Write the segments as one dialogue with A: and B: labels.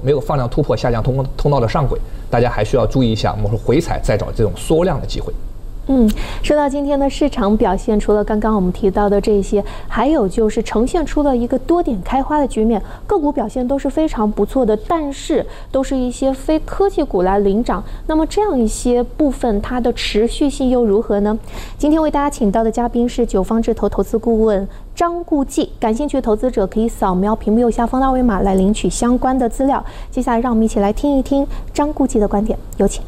A: 没有放量突破下降通道的上轨，大家还需要注意一下，我们说回踩再找这种缩量的机会。
B: 说到今天的市场表现，除了刚刚我们提到的这些，还有就是呈现出了一个多点开花的局面，个股表现都是非常不错的，但是都是一些非科技股来领涨。那么这样一些部分，它的持续性又如何呢？今天为大家请到的嘉宾是九方智投投资顾问张顾忌，感兴趣的投资者可以扫描屏幕右下方的二维码来领取相关的资料。接下来让我们一起来听一听张顾忌的观点，有请。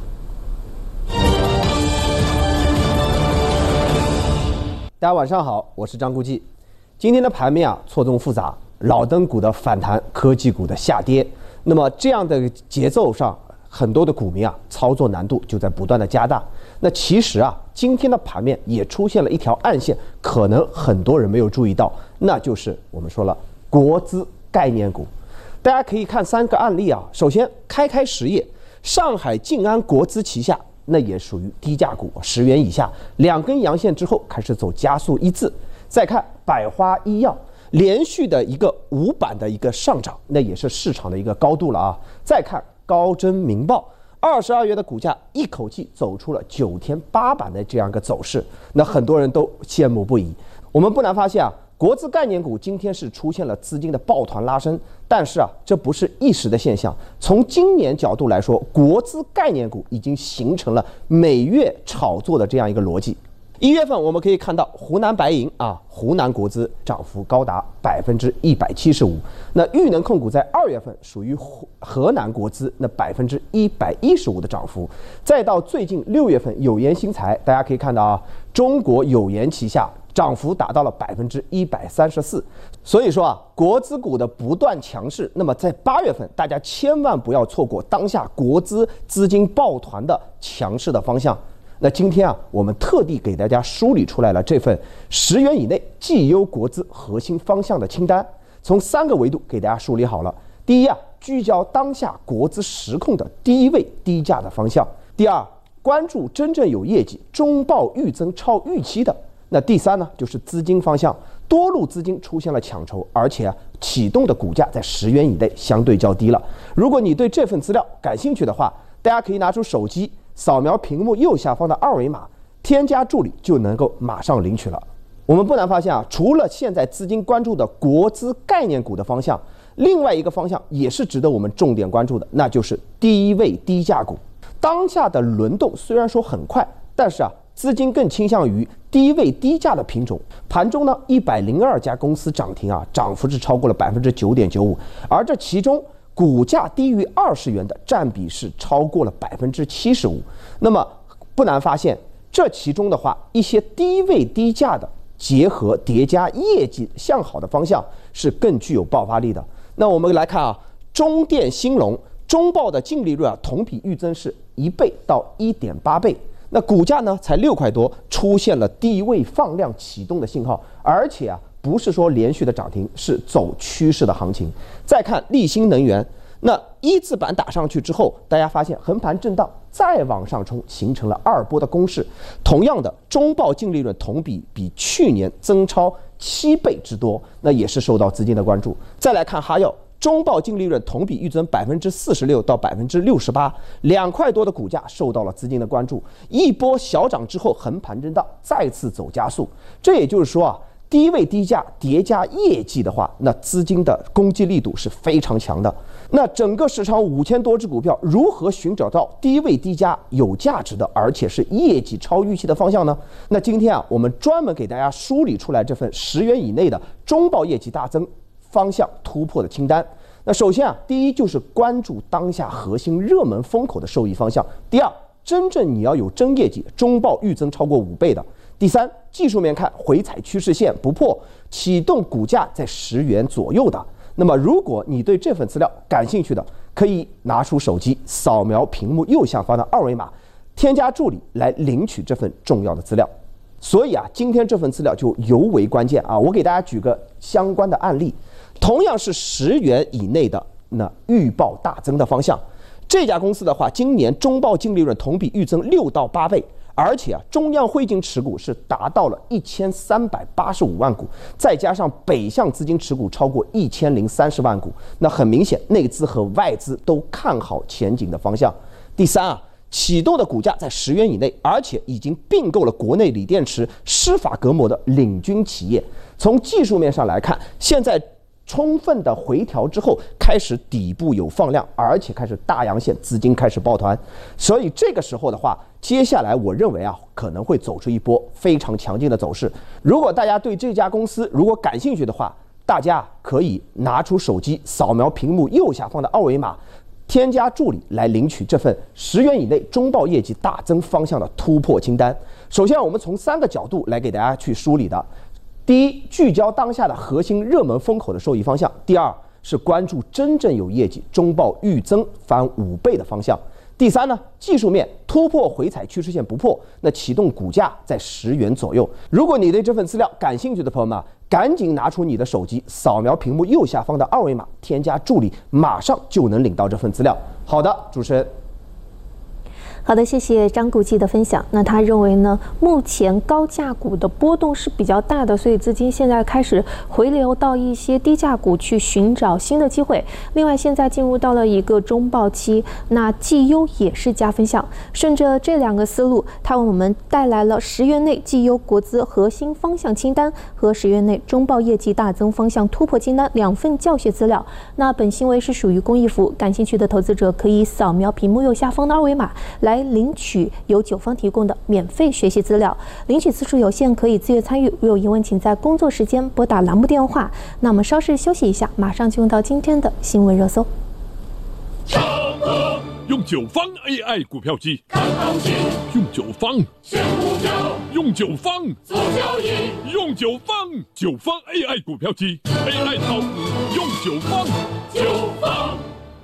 C: 大家晚上好，我是张顾忌。今天的盘面错综复杂，老灯股的反弹，科技股的下跌。那么这样的节奏上，很多的股民操作难度就在不断的加大。那其实今天的盘面也出现了一条暗线，可能很多人没有注意到，那就是我们说了国资概念股。大家可以看3个案例首先，开实业，上海静安国资旗下。那也属于低价股，10元以下，2根阳线之后开始走加速一字。再看百花医药，连续的一个5板的一个上涨，那也是市场的一个高度了再看高臻明报，22月的股价一口气走出了9天8板的这样一个走势，那很多人都羡慕不已。我们不难发现国资概念股今天是出现了资金的抱团拉升，但是这不是一时的现象。从今年角度来说，国资概念股已经形成了每月炒作的这样一个逻辑。1月份我们可以看到湖南白银湖南国资涨幅高达175%。那裕能控股在2月份属于河南国资，那115%的涨幅。再到最近6月份有盐新材，大家可以看到中国有盐旗下涨幅达到了134%。所以说国资股的不断强势，那么在8月份大家千万不要错过当下国资资金抱团的强势的方向。那今天我们特地给大家梳理出来了这份10元以内绩优国资核心方向的清单，从3个维度给大家梳理好了。第一聚焦当下国资实控的低位低价的方向；第二，关注真正有业绩、中报预增超预期的；那第三呢，就是资金方向，多路资金出现了抢筹，而且启动的股价在10元以内，相对较低了。如果你对这份资料感兴趣的话，大家可以拿出手机扫描屏幕右下方的二维码，添加助理就能够马上领取了。我们不难发现除了现在资金关注的国资概念股的方向，另外一个方向也是值得我们重点关注的，那就是低位低价股。当下的轮动虽然说很快，但是资金更倾向于低位低价的品种。盘中呢，102家公司涨停涨幅是超过了9.95%，而这其中股价低于20元的占比是超过了75%。那么不难发现，这其中的话，一些低位低价的结合叠加业绩向好的方向是更具有爆发力的。那我们来看中电兴隆，中报的净利润同比预增是1倍到1.8倍。那股价呢才6块多，出现了低位放量启动的信号，而且不是说连续的涨停，是走趋势的行情。再看立新能源，那一字板打上去之后，大家发现横盘震荡，再往上冲，形成了2波的攻势。同样的，中报净利润同比去年增超7倍之多，那也是受到资金的关注。再来看哈药，中报净利润同比预增46%到68%，2块多的股价受到了资金的关注。一波小涨之后，横盘震荡，再次走加速。这也就是说低位低价叠加业绩的话，那资金的攻击力度是非常强的。那整个市场5000多只股票，如何寻找到低位低价有价值的，而且是业绩超预期的方向呢？那今天我们专门给大家梳理出来这份10元以内的中报业绩大增方向突破的清单。那首先第一就是关注当下核心热门风口的受益方向；第二，真正你要有真业绩，中报预增超过5倍的；第三，技术面看回踩趋势线不破，启动股价在10元左右的。那么如果你对这份资料感兴趣的，可以拿出手机扫描屏幕右下方的二维码，添加助理来领取这份重要的资料。所以今天这份资料就尤为关键我给大家举个相关的案例，同样是10元以内的那预报大增的方向。 这家公司的话，今年中报净利润同比预增6到8倍。而且中央汇金持股是达到了1385万股，再加上北向资金持股超过1030万股，那很明显，内资和外资都看好前景的方向。第三启动的股价在10元以内，而且已经并购了国内锂电池施法隔膜的领军企业。从技术面上来看，现在充分的回调之后，开始底部有放量，而且开始大阳线，资金开始抱团，所以这个时候的话，接下来我认为可能会走出一波非常强劲的走势。如果大家对这家公司如果感兴趣的话，大家可以拿出手机扫描屏幕右下方的二维码，添加助理来领取这份10元以内中报业绩大增方向的突破清单。首先，我们从3个角度来给大家去梳理的。第一，聚焦当下的核心热门风口的受益方向；第二，是关注真正有业绩、中报预增翻5倍的方向；第三呢，技术面突破回踩趋势线不破，那启动股价在10元左右。如果你对这份资料感兴趣的朋友们，赶紧拿出你的手机，扫描屏幕右下方的二维码，添加助理，马上就能领到这份资料。好的，主持人。
B: 好的，谢谢张顾记的分享。那他认为呢，目前高价股的波动是比较大的，所以资金现在开始回流到一些低价股去寻找新的机会。另外，现在进入到了一个中报期，那绩优也是加分项。顺着这2个思路，他为我们带来了10元内绩优国资核心方向清单和10元内中报业绩大增方向突破清单2份教学资料。那本行为是属于公益服务，感兴趣的投资者可以扫描屏幕右下方的二维码来领取由9方提供的免费学习资料。领取次数有限，可以自愿参与。如有疑问，请在工作时间拨打栏目电话。那我们稍事休息一下，马上进入到今天的新闻热搜。
D: 用9方 AI 股票机看行情，用9方选股票，用9方做交易，用9方9方 AI 股票机 AI 炒股，用9方9方。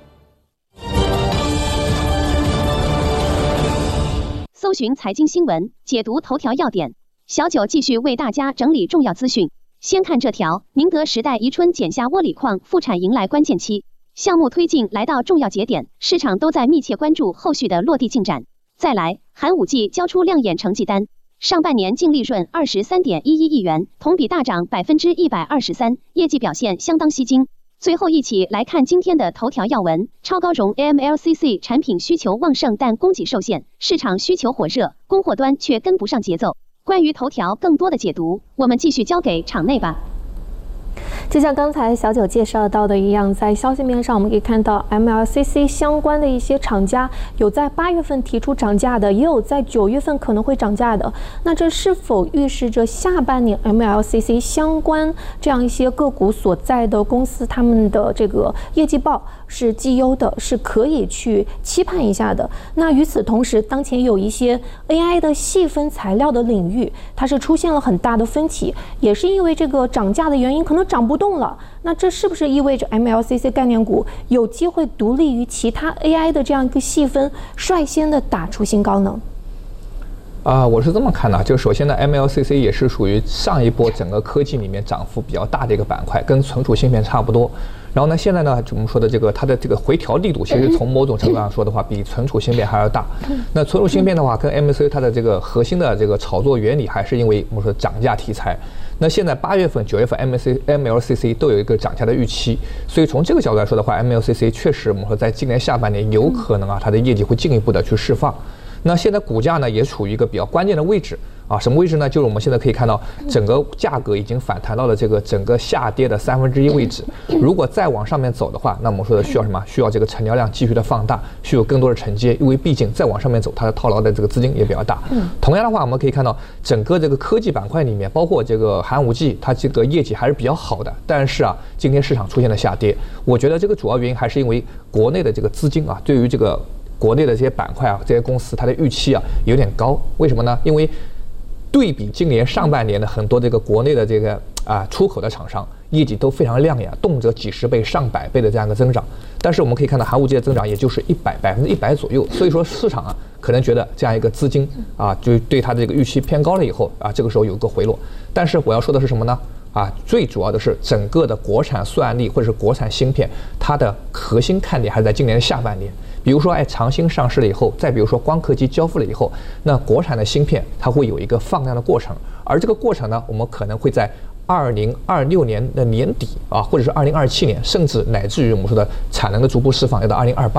E: 搜寻财经新闻，解读头条要点。小九继续为大家整理重要资讯。先看这条：宁德时代宜春碱下窝锂矿复产迎来关键期，项目推进来到重要节点，市场都在密切关注后续的落地进展。再来，寒武纪交出亮眼成绩单，上半年净利润23.11亿元，同比大涨123%，业绩表现相当吸睛。最后一起来看今天的头条要闻：超高融 AMLCC 产品需求旺盛，但供给受限，市场需求火热，供货端却跟不上节奏。关于头条更多的解读，我们继续交给场内吧。
B: 就像刚才小九介绍到的一样，在消息面上我们可以看到 MLCC 相关的一些厂家有在8月份提出涨价的，也有在9月份可能会涨价的。那这是否预示着下半年 MLCC 相关这样一些个股所在的公司，他们的这个业绩报是绩优的，是可以去期盼一下的？那与此同时，当前有一些 AI 的细分材料的领域，它是出现了很大的分歧，也是因为这个涨价的原因，可能涨不动了。那这是不是意味着 MLCC 概念股有机会独立于其他 AI 的这样一个细分，率先的打出新高呢？
A: 我是这么看的，就首先呢 ，MLCC 也是属于上一波整个科技里面涨幅比较大的一个板块，跟存储芯片差不多。然后呢，现在呢，我们说的这个它的这个回调力度，其实从某种程度上说的话，比存储芯片还要大。那存储芯片的话，跟 MLCC 它的这个核心的这个炒作原理，还是因为我们说涨价题材。那现在8月份、9月份 MLCC 都有一个涨价的预期，所以从这个角度来说的话 ，MLCC 确实我们说在今年下半年有可能它的业绩会进一步的去释放。那现在股价呢也处于一个比较关键的位置什么位置呢？就是我们现在可以看到整个价格已经反弹到了这个整个下跌的1/3位置。如果再往上面走的话，那我们说的需要什么？需要这个成交量继续的放大，需要更多的承接，因为毕竟再往上面走，它的套牢的这个资金也比较大。同样的话，我们可以看到整个这个科技板块里面，包括这个寒武纪，它这个业绩还是比较好的。但是今天市场出现了下跌，我觉得这个主要原因还是因为国内的这个资金对于这个国内的这些板块这些公司它的预期有点高。为什么呢？因为对比今年上半年的很多这个国内的这个出口的厂商业绩都非常亮眼，动辄几十倍、上百倍的这样一个增长。但是我们可以看到寒武纪的增长也就是100%左右，所以说市场可能觉得这样一个资金就对它的这个预期偏高了以后这个时候有一个回落。但是我要说的是什么呢？ 最主要的是整个的国产算力或者是国产芯片，它的核心看点还是在今年的下半年。比如说，长芯上市了以后，再比如说光刻机交付了以后，那国产的芯片它会有一个放量的过程，而这个过程呢，我们可能会在2026年的年底或者是2027年，甚至乃至于我们说的产能的逐步释放，要到2028